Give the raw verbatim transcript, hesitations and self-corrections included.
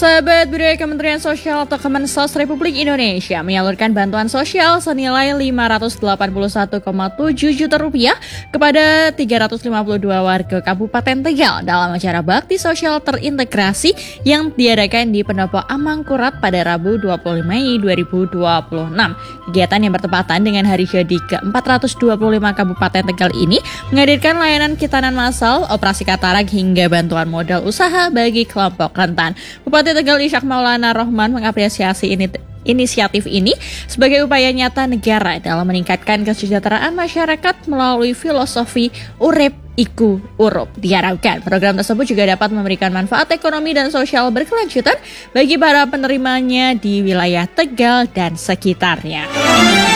Sahabat Budaya Kementerian Sosial atau Kemensos Republik Indonesia menyalurkan bantuan sosial senilai lima ratus delapan puluh satu koma tujuh juta rupiah kepada tiga ratus lima puluh dua warga Kabupaten Tegal dalam acara bakti sosial terintegrasi yang diadakan di Pendopo Amangkurat pada Rabu dua puluh lima Mei dua ribu dua puluh enam. Kegiatan yang bertepatan dengan hari jadi ke empat ratus dua puluh lima Kabupaten Tegal ini menghadirkan layanan kitanan massal, operasi katarak hingga bantuan modal usaha bagi kelompok rentan. Bupati Tegal Ishak Maulana Rohman mengapresiasi ini inisiatif ini sebagai upaya nyata negara dalam meningkatkan kesejahteraan masyarakat melalui filosofi urip iku urup. Diharapkan program tersebut juga dapat memberikan manfaat ekonomi dan sosial berkelanjutan bagi para penerimanya di wilayah Tegal dan sekitarnya.